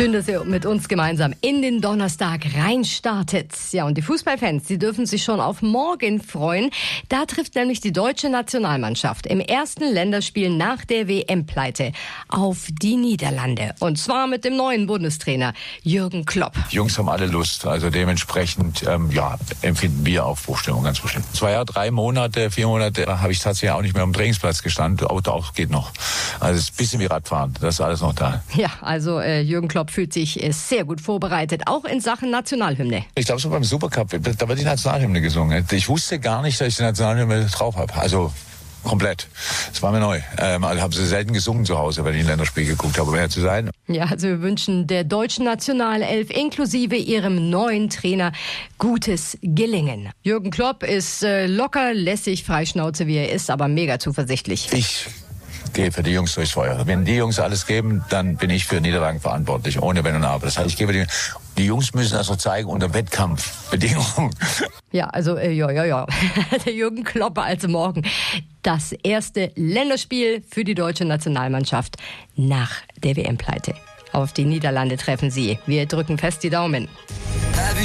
Schön, dass ihr mit uns gemeinsam in den Donnerstag reinstartet. Ja, und die Fußballfans, die dürfen sich schon auf morgen freuen. Da trifft nämlich die deutsche Nationalmannschaft im ersten Länderspiel nach der WM-Pleite auf die Niederlande. Und zwar mit dem neuen Bundestrainer Jürgen Klopp. Die Jungs haben alle Lust, also dementsprechend empfinden wir Aufbruchstimmung ganz bestimmt. 2 Jahre, 3 Monate, 4 Monate habe ich tatsächlich auch nicht mehr am Trainingsplatz gestanden. Auto auch geht noch. Also es ist ein bisschen wie Radfahren, das ist alles noch da. Ja, also Jürgen Klopp fühlt sich sehr gut vorbereitet, auch in Sachen Nationalhymne. Ich glaube, so beim Supercup, da wird die Nationalhymne gesungen. Ich wusste gar nicht, dass ich die Nationalhymne drauf habe. Also komplett. Das war mir neu. Also habe sie selten gesungen zu Hause, wenn ich ein Länderspiel geguckt habe, um ehrlich zu sein. Ja, also wir wünschen der deutschen Nationalelf inklusive ihrem neuen Trainer gutes Gelingen. Jürgen Klopp ist locker, lässig, Freischnauze, wie er ist, aber mega zuversichtlich. Ich gehe für die Jungs durchs Feuer. Wenn die Jungs alles geben, dann bin ich für Niederlagen verantwortlich, ohne Wenn und Aber. Das heißt, ich gebe die Jungs müssen das noch zeigen unter Wettkampfbedingungen. Ja, also der Jürgen Klopp also morgen das erste Länderspiel für die deutsche Nationalmannschaft nach der WM-Pleite. Auf die Niederlande treffen sie. Wir drücken fest die Daumen.